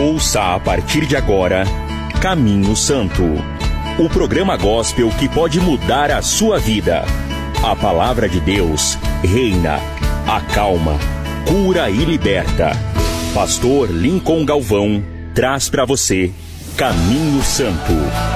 Ouça a partir de agora Caminho Santo, o programa gospel que pode mudar a sua vida. A palavra de Deus reina, acalma, cura e liberta. Pastor Lincoln Galvão traz para você Caminho Santo.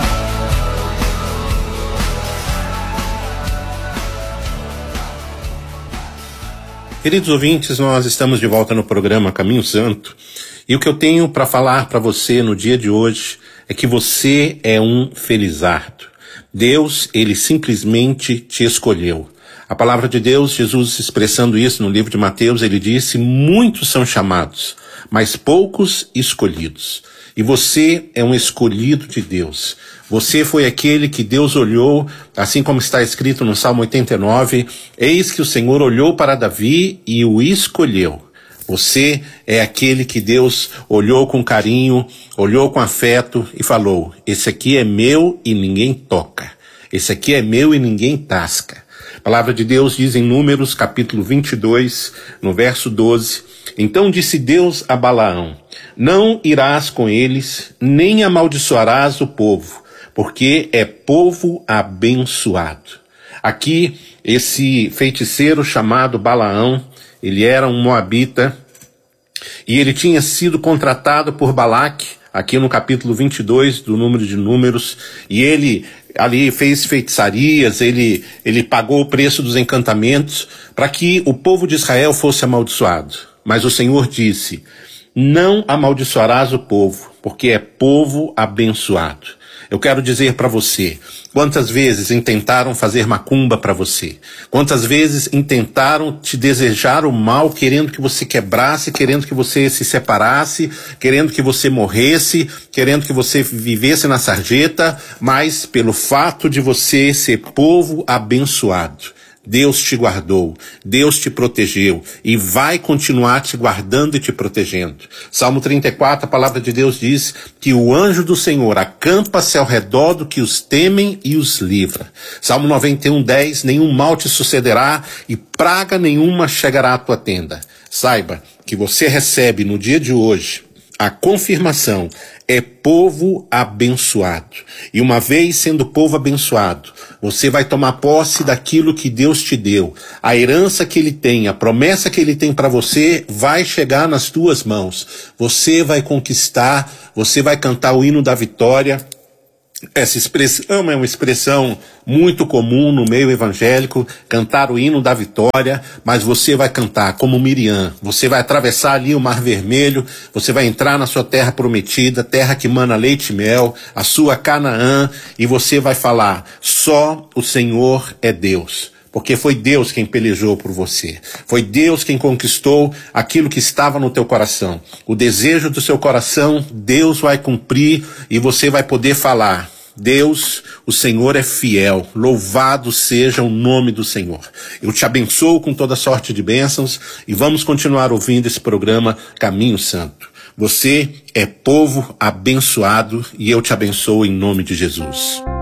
Queridos ouvintes, nós estamos de volta no programa Caminho Santo. E o que eu tenho para falar para você no dia de hoje é que você é um felizardo. Deus, ele simplesmente te escolheu. A palavra de Deus, Jesus expressando isso no livro de Mateus, ele disse: muitos são chamados, mas poucos escolhidos. E você é um escolhido de Deus. Você foi aquele que Deus olhou, assim como está escrito no Salmo 89, eis que o Senhor olhou para Davi e o escolheu. Você é aquele que Deus olhou com carinho, olhou com afeto e falou: esse aqui é meu e ninguém toca. Esse aqui é meu e ninguém tasca. A palavra de Deus diz em Números, capítulo 22, no verso 12, então disse Deus a Balaão: não irás com eles, nem amaldiçoarás o povo, porque é povo abençoado. Aqui, esse feiticeiro chamado Balaão, ele era um moabita e ele tinha sido contratado por Balaque, aqui no capítulo 22 do número de Números, e ele ali fez feitiçarias, ele pagou o preço dos encantamentos para que o povo de Israel fosse amaldiçoado. Mas o Senhor disse: não amaldiçoarás o povo, porque é povo abençoado. Eu quero dizer para você, quantas vezes intentaram fazer macumba para você? Quantas vezes intentaram te desejar o mal, querendo que você quebrasse, querendo que você se separasse, querendo que você morresse, querendo que você vivesse na sarjeta, mas pelo fato de você ser povo abençoado, Deus te guardou, Deus te protegeu e vai continuar te guardando e te protegendo. Salmo 34, a palavra de Deus diz que o anjo do Senhor acampa-se ao redor do que os temem e os livra. Salmo 91, 10, nenhum mal te sucederá e praga nenhuma chegará à tua tenda. Saiba que você recebe no dia de hoje a confirmação, é povo abençoado. E uma vez sendo povo abençoado, você vai tomar posse daquilo que Deus te deu. A herança que Ele tem, a promessa que Ele tem para você vai chegar nas tuas mãos. Você vai conquistar, você vai cantar o hino da vitória. Essa expressão é uma expressão muito comum no meio evangélico, cantar o hino da vitória, mas você vai cantar como Miriam, você vai atravessar ali o Mar Vermelho, você vai entrar na sua terra prometida, terra que mana leite e mel, a sua Canaã, e você vai falar: só o Senhor é Deus. Porque foi Deus quem pelejou por você. Foi Deus quem conquistou aquilo que estava no teu coração. O desejo do seu coração, Deus vai cumprir e você vai poder falar: Deus, o Senhor é fiel, louvado seja o nome do Senhor. Eu te abençoo com toda sorte de bênçãos e vamos continuar ouvindo esse programa Caminho Santo. Você é povo abençoado e eu te abençoo em nome de Jesus.